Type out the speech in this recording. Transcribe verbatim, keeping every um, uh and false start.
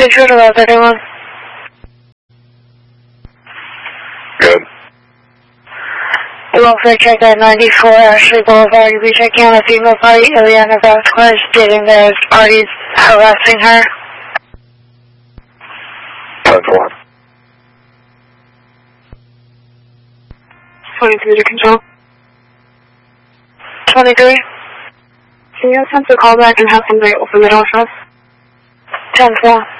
Control to Welfare thirty-one. Good. Welfare check at ninety-four Ashley Boulevard. You'll be checking on a female party, Ileana Vasquez, stating that his party's harassing her. ten four. twenty-three to control. twenty-three. Can you attempt to call back and have somebody open the door for us? ten four.